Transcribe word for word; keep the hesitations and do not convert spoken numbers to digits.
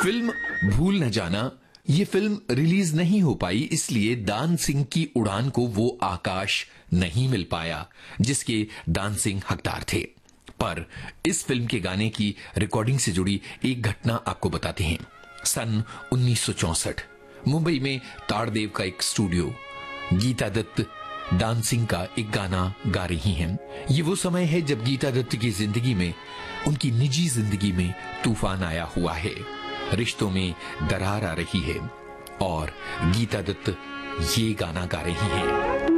Film भूल न जाना, ये फिल्म रिलीज नहीं हो पाई, इसलिए दान सिंह की उड़ान को वो आकाश नहीं मिल पाया जिसके दान सिंह हकदार थे। पर इस फिल्म के गाने की रिकॉर्डिंग से जुड़ी एक घटना आपको बताते हैं। सन उन्नीस सौ चौसठ मुंबई में ताड़देव का एक स्टूडियो, गीता दत्त दान सिंह का एक गाना गा रही हैं। ये वो समय है जब गीता दत्त की जिंदगी में, उनकी निजी जिंदगी में तूफान आया हुआ है, रिश्तों में दरार आ रही है और गीता दत्त ये गाना गा रही हैं।